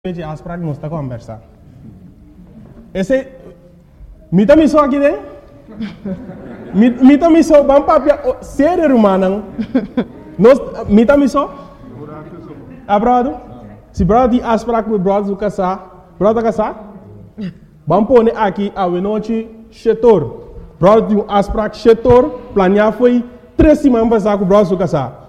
Beetje afspraak nos está conversar. Esse mita miso aqui dentro? Mita miso bam papia sério rumano. Nos mita miso? Abrado? Se brado di afspraak met brado do casar, brado casar? Bam pone aqui a noite setor. Brado di afspraak setor, planear foi 3 semanas passar com brado do casar.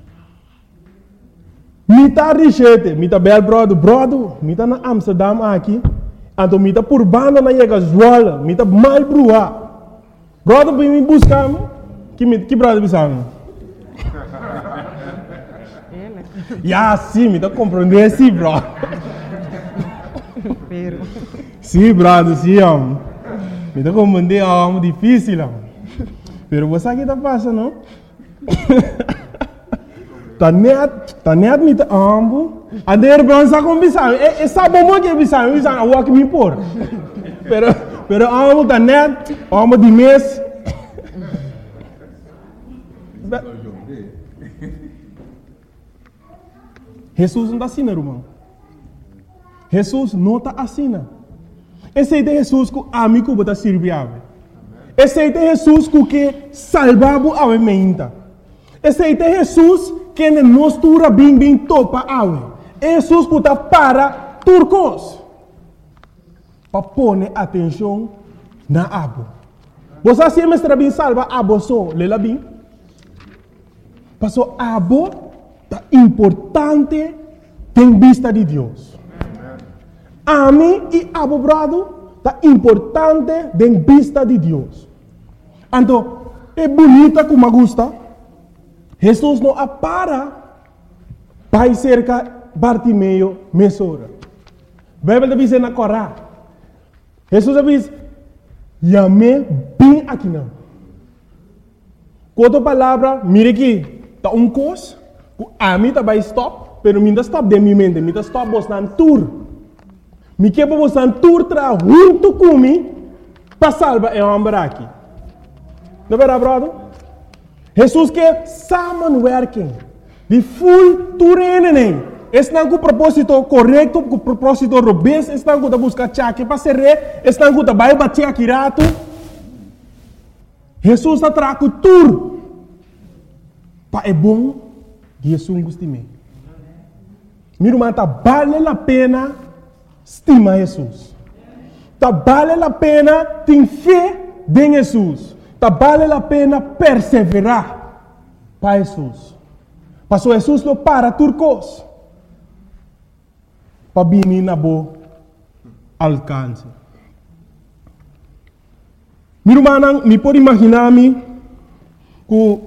Mita richete, mita bel brodo, mita na Amsterdam aqui, então mita por banda na chega Zwolle, mita mal brua. Brodo vem me buscar, que brodo bisamo? Ya, sim, mita compreender sim, bro. Sim, brado, sim, mita compreender é difícil, pero você aqui tá passando, não? Tá net met de ambo. En de heer sa com bisang. Essa bom que bisang a walk me por. Pero ambo tá net, ambo de mês. Jesus não tá assim, irmão. Jesus não tá assim. Esse é Jesus que amigo bota serviável. Esse é Jesus que salvava a mente. Esse é Jesus que nos tura bem topa awe. Jesus puta para turcos. Para pôr atenção na abo. Você sempre está bem salva abo só, lela bem. Passou abo tá importante tem vista de Deus. A mim e abo brado tá importante tem vista de Deus. Então, é bonita como gusta. Jesus não apara para cerca Bartimeu mesora. Bíblia diz na Corá. Jesus diz, "Yame bem aqui não." Quanto palavra, mire aqui, tá coisa, a mim tá vai stop, pero mim tá stop de minha mente, mim tá stop vos nan tour. Me que vos nan tour tra junto comigo para salvar o homem aqui. Não é verdade? Jesus que samenwerking, die full toerening. Estão com o propósito correto, com o propósito robusto, estão com a busca chaque para ser rei, estão com a bater aqui rato. Jesus está trago tudo. Para é bom, Jesus gosta de mim. Meu irmão, tá vale a pena estimar Jesus. Tá vale a pena ter fé em Jesus. Tá vale a pena perseverar para Jesus. Passou Jesus lo para turcos. Para vir na boa alcance. Meu irmão, me pode imaginar-me que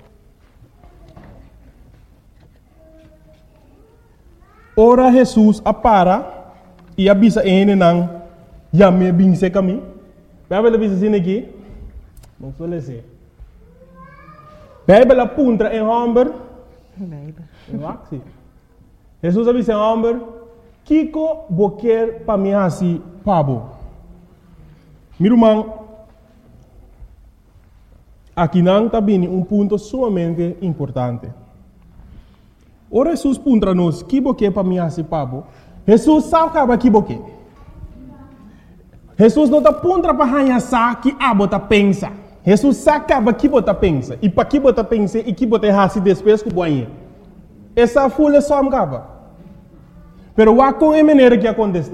ora Jesus apara e avisa ele não já me binse caminho. Vai ver avisa assim aqui. Não suele ser. Bíblia apunta em Humber. Jesus avisa em Humber. Kiko boquer para mim assim, pabo. Meu irmão, aqui não está bem ponto sumamente importante. Ora Jesus punta nos, que boquer para mim assim, pabo. Jesus sabe que boquer. Jesus não está punta para hanhar que abo tá pensa. Jesus sabe que bota pensa. E para que bota pensa e que bota hasi depois que boinha. Essa folha só me acaba. Pero o com é maneira que acontece.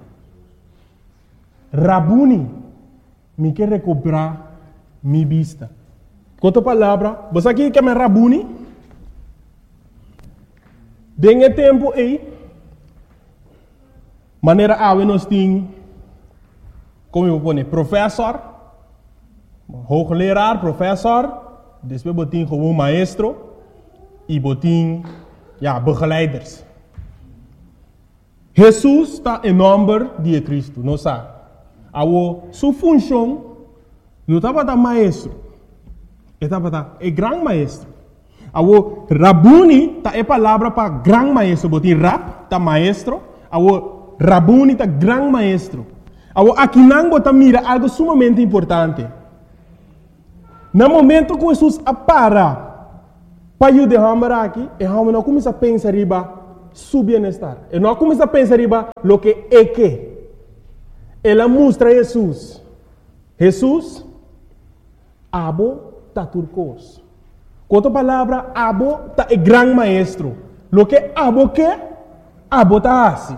Rabuni, me quer recuperar minha vista. Quanto palavra, você aqui quer me Rabuni? Dengue tempo aí, maneira awe nós tem, como eu vou dizer, professor, hoogleraar, professor, depois botin como maestro e botin, begeleiders. Jesus está em nome de Cristo, não sabe? A sua função não estava da maestro, estava da grande maestro. A Rabuni está a palavra para grande maestro, botin rap está maestro, a Rabuni está grande maestro. Aqui não bota mira algo sumamente importante. No momento que Jesus apara para ajudar a aqui, e a não começa a pensar riba su bienestar. E não começa a pensar riba lo que é que. Ela mostra Jesus. Jesus, abo ta turcos. Outra palavra, abo ta é grande maestro. Lo que abo que, abo ta assim.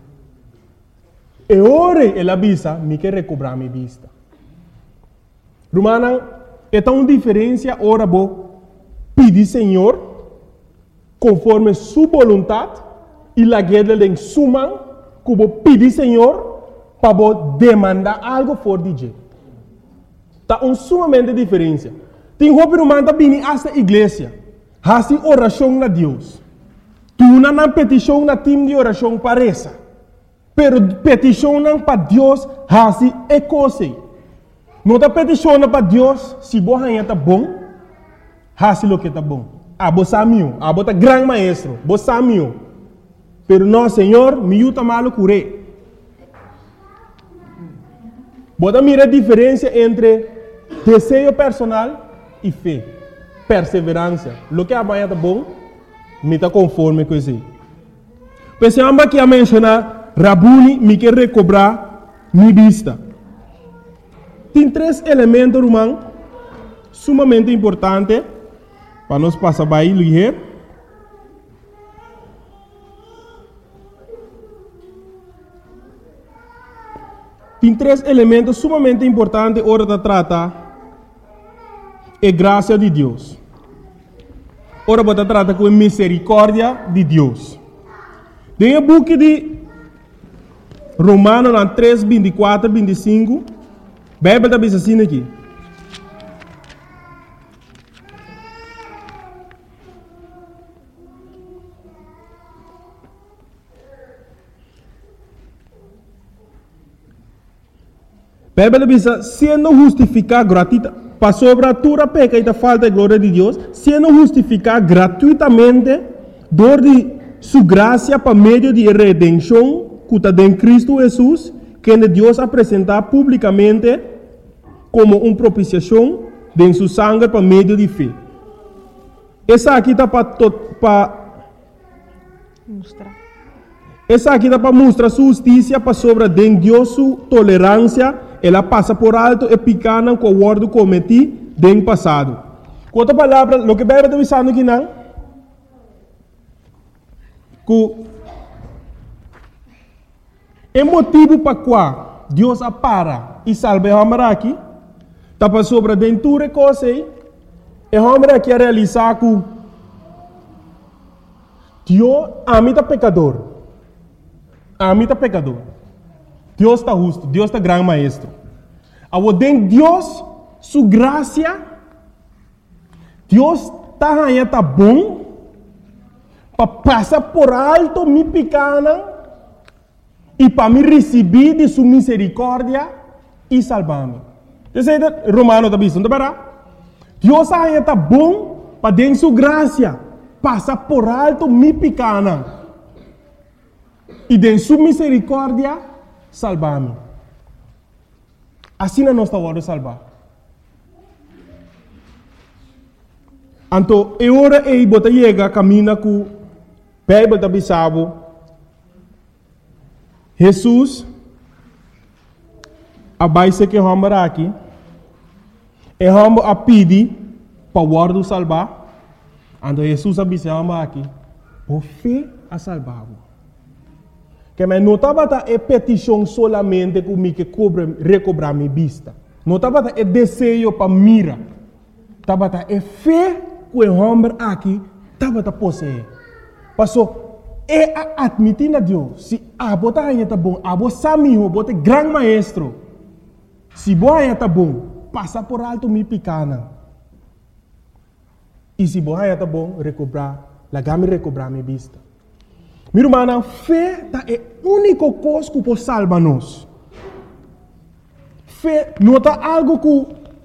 E ora ela avisa, me quer recobrar minha vista. Romana, é tão diferença ora bo pedir Senhor conforme sua vontade e la guerra de suma que bo pedir Senhor para bo demandar algo for DJ. Tá sumamente diferença. Tem roupa romana tá vindo esta igreja, hasi oração na Deus. Tu não na petição na time de oração parece. Pero petição para Deus hasi é coisa. Não está peticionando para Deus se você está bom, hasi lo que está bom. Abo samio, abo tá grande maestro, bo samio. Pero não, Senhor, me ajuda malo curé. Bota mira a diferença entre desejo personal e fé, perseverança. Lo que amanhã está bom, me está conforme com isso. Pensamos que a mencionar, Rabuni me quer recobrar minha vista. Tem 3 elementos, irmão, sumamente importantes para nós passar para aí, ligeiro. Tem 3 elementos sumamente importantes hora de tratar a graça de Deus. Ora, você trata com a misericórdia de Deus. Tem o book de Romanos 3, 24, 25. A Bíblia está assim aqui. A Bíblia diz, sendo justificado gratuitamente, para sobre a tua peca e a falta de glória de Deus, sendo justificado gratuitamente, dor de sua graça para meio de redenção, que está em Cristo Jesus, que Deus apresentar publicamente como uma propiciação de sua sangue para meio de fé. Essa aqui está para mostrar. Essa aqui está para mostrar sua justiça para sobre de Deus sua tolerância. Ela passa por alto e picana com o ordo cometido no passado. Com outra palavra, o que a Bíblia está dizendo aqui não, que é motivo para qual Deus apara e salva o homem aqui, está para sobre dentro de coisa e o homem aqui a realizar que Deus ama o pecador. Ama o pecador. Deus está justo, Deus está grande maestro. Ao den Deus, sua graça, Deus está bom, para passar por alto minha pequena e para me receber de sua misericórdia e salvar-me. Eu sei que Romano está dizendo, Deus está bom para den sua graça, passar por alto minha pequena e de sua misericórdia salvar-me. Assim não está hora salvar. Então, é hora de botar chega caminha com a Bíblia da Bissau. Jesus abaixo que homem aqui é homem a pedir para o ordo salvar. Então, Jesus abaixo aqui por fé a salvar-o. Que me notava é petição solamente que me recobrar minha vista. Notava é desejo para mira. Tava é fé que o homem aqui tava possuir. Passou é admitir a Deus. Se a bota aí tá bom, a bota samiho, bota grande maestro. Se boa aí tá bom, passa por alto minha pequena. E se boa aí tá bom, recobrar minha vista. Minha irmã, fé é a única coisa que pode salvar nós. Fé não é algo que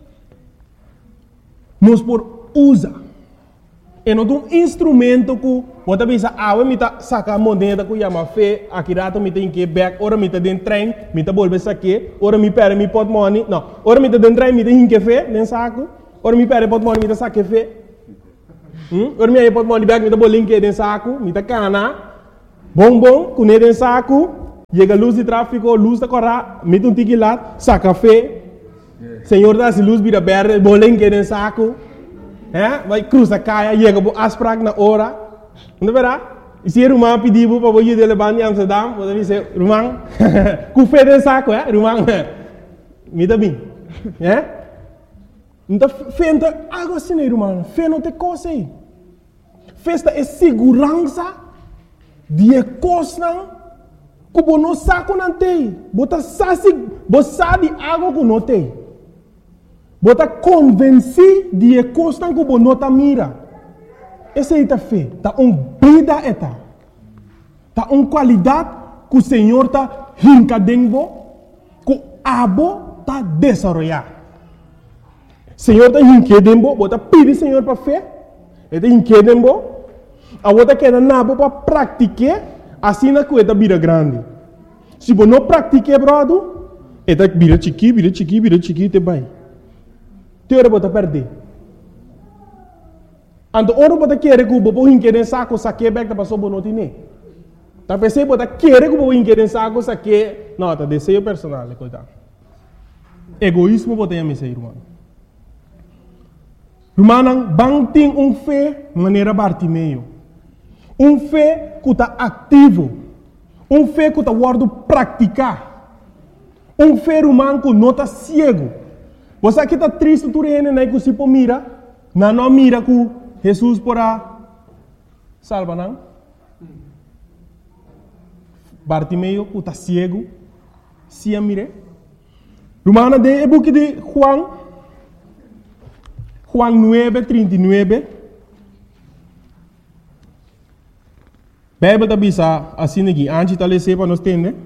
nós podemos usar. É um instrumento que você pensa, eu vou sacar a moneda que chama fé, aqui rato eu tenho que ir back, ora eu estou dentro do trem, eu estou voltando aqui, ora eu pego meu portmoney, não, ora eu estou dentro do trem, eu tenho que ir fé, dentro do saco, ora eu pego o portmoney, eu estou saco fé, ora eu pego o portmoney back, eu estou voltando dentro do saco, eu estou cana. Bom, com ele em saco, chega a luz de tráfego, luz da corra, mete tiki lá, saca café. Senhor dá se luz vira verde, bolen que em saco. Vai cruza caia, chega a asprag na hora. Não verá? E se o irmão pediu para você levar em Amsterdam, você diz, irmão, com fé em saco, irmão, me dá bem. Então, fé algo assim, irmão, fé não tem coisa aí. Festa é segurança de coisa que você não sabe que não tem. Você sabe algo que não tem. Você está convencido de coisa que você não está mira. Essa é a fé. Está uma vida. Está uma qualidade que o Senhor está rincadendo, que o abo está desenvolvendo. O Senhor está rincadendo, você pede o Senhor para fé. Ele está rincadendo. A outra queda nabo para praticar, assim na coisa vira grande. Se você não praticar, brother, ele vira chiqui, te vai. Te ora você perder. Ando ora você quer que você hinque saco, saque back da pessoa não tem. Tá pensando você quer que você hinque saco, saque, não, tá desejo personal, coitado. Egoísmo você tem a irmão. Irmão, bang tem fé maneira Bartimeu. Fé que está ativo. Fé que está guardando praticar. Fé humano que não está cego. Você aqui está triste, tu reina, né? Que se pode mira, não mira que Jesus porá salva, não? Bartimeu que está cego, se a mire. Romana de e book de Juan 9:39. Bíblia está bisa assim aqui, antes de ler para nós entender.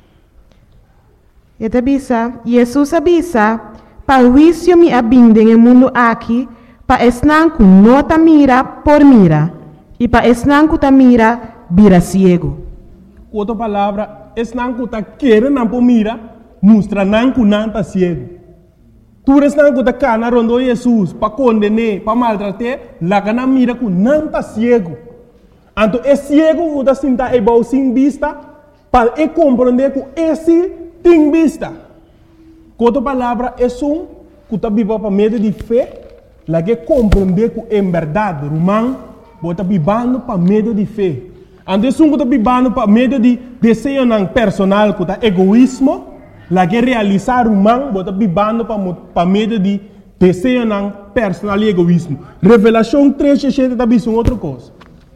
Eta bisa, Jesus avisa, para o juízo me abinde no mundo aqui, para esnan que não ta mira por mira, e para esnan que ta mira, vira ciego. Outra palavra, esnan que ta quer não por mira, mostra não que não ta ciego. Tu esnan que ta cana rondo Jesus, para condenar, para maltratar, lá que não mira que não ta ciego. Então, é cego que está sentado sem vista, para compreender que esse tem vista. Outra palavra, é um que está vivendo para meio de fé, lá que compreender que é verdade, romano, está vivendo para meio de fé. Então, é um que está vivendo para meio de desejo personal, que está egoísmo, lá que realizar romano, está vivendo para meio de desejo personal e egoísmo. Revelação 3:7 está vendo outra coisa.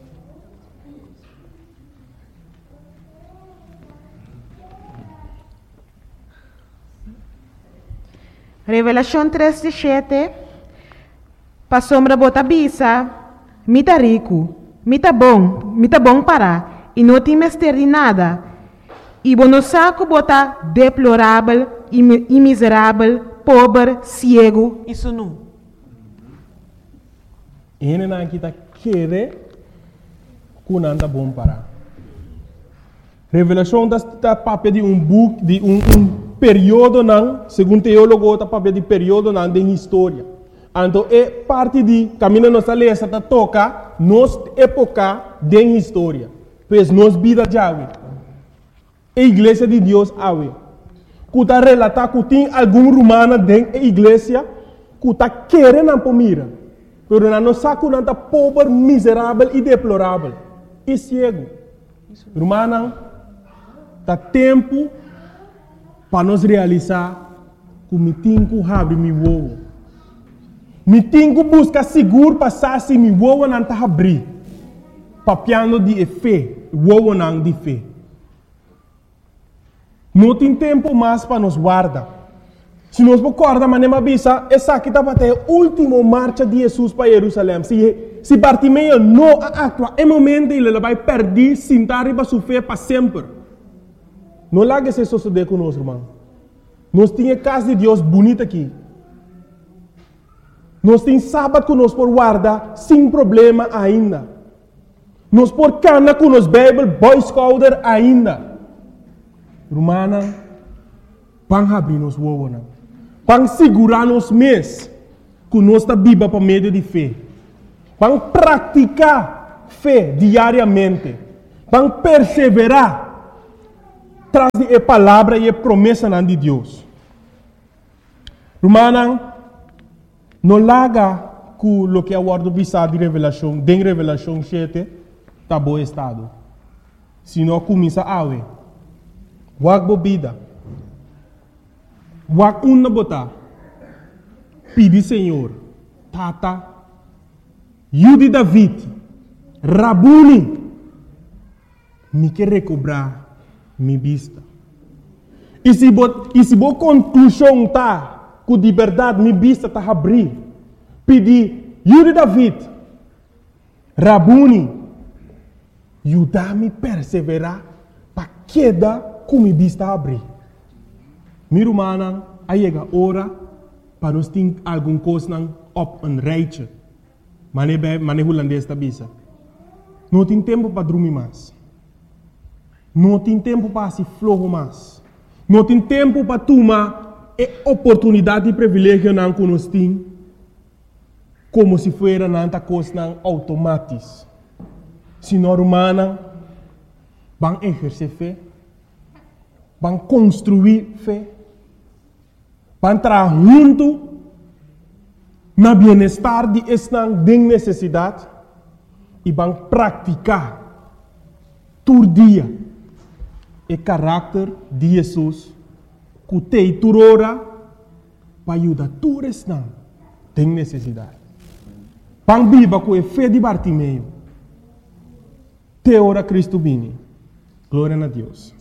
Revelação 3:7. Para sombra bota bisa, mita rico, mita bom para, e não tem mestre de nada. E bono saco bota deplorável, e miserável, pobre, cego, isso não. Ele não está querendo que não está bom para. Revelação está papel de book, de período não, segundo teólogo, está papel de período não de história. Então, é parte de caminho nossa lei, está toca nossa época de história. Pois nossa vida já é. A igreja de Deus é. Que está relatar que tem algum romano dentro da igreja que está querendo para mira. Mas não sabe que não está pobre, miserável e deplorável. E cego. Romano, está tempo para nós realizar que me tenho que abrir meu ovo. Me tenho que buscar seguro para saber se meu ovo não está abrir. Papiando de fé, o ovo não de fé. Não tem tempo mais para nos guardar. Se nós guardar, mas não avisa, essa aqui está para a última marcha de Jesus para Jerusalém. Se Bartimeu não atua, é momento ele vai perder, sentar e vai sofrer para sempre. Não larga esse suceder conosco, irmão. Nós temos a casa de Deus bonita aqui. Nós temos sábado que nós por guardar sem problema ainda. Nós por cana com nos Bible, Boy Scouter ainda. Romana, vamos abrir nos ovos. Vamos segurar nos mês que nós está viva para meio de fé. Vamos praticar fé diariamente. Vão perseverar tras a palavra e a promessa de Deus. Romana, não larga com o que é o ordem vista de revelação, de revelação 7, está bom estado. Se não começa a ver. Wag bobida. Wag uma botar. Pedi Senhor, Tata, Yudi David, Rabuni, me quer recobrar minha vista. E se boa conclusão tá, com de verdade minha vista tá abrir, pedi Yudi David, Rabuni, ajudar-me a perseverar para queda com minha vista abrir. Minha irmã, aí chega a hora para nós ter alguma coisa op een rijtje. Mane holandês da bisa. Não tem tempo para dormir mais. Não tem tempo para se flojo mais. Não tem tempo para tomar a oportunidade e privilégio que nós temos como se fosse nanta coisa automática. Se não humana, vão exercer fé, vão construir fé, vão entrar junto no bem-estar de esta necessidade e vão praticar todo dia o caráter de Jesus que tem turora para ajudar todos esta tem necessidade. Vão viver com a fé de Bartimeu. Te ora Cristo vini. Glória a Deus.